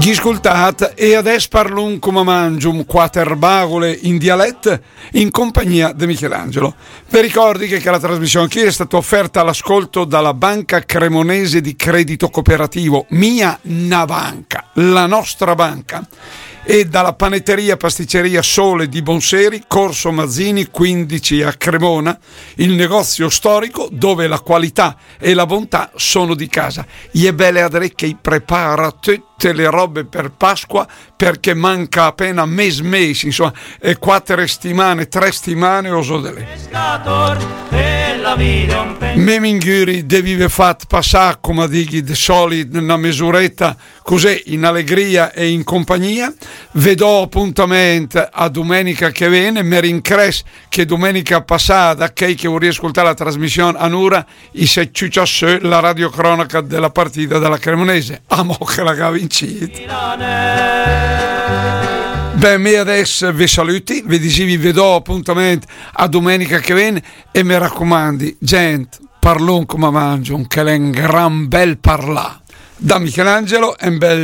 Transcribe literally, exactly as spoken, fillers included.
Gli ascoltate e adesso parlo come mangium quaterbagole in dialetto in compagnia di Michelangelo. Vi ricordi che la trasmissione qui è stata offerta all'ascolto dalla Banca Cremonese di Credito Cooperativo, Mia Navanca, la nostra banca, e dalla panetteria pasticceria Sole di Bonseri, Corso Mazzini quindici a Cremona, il negozio storico dove la qualità e la bontà sono di casa. E belle adrecche prepara tutte le robe per Pasqua, perché manca appena mes mesi, insomma, e quattro settimane, tre settimane o so delle. Me minguri devi fat passare, come dighi, di solito una mesuretta così in allegria e in compagnia. Vedo appuntamento a domenica che viene, mi rincres che domenica passata, che che vorrei ascoltare la trasmissione a Nura, i se ciuciasse la radiocronaca della partita della Cremonese. Amo che la vincita. Beh, me adesso vi saluti, vi dicevi, vi do appuntamento a domenica che viene e mi raccomandi, gente, parlon come mangio, che è un gran bel parlà. Da Michelangelo è un bel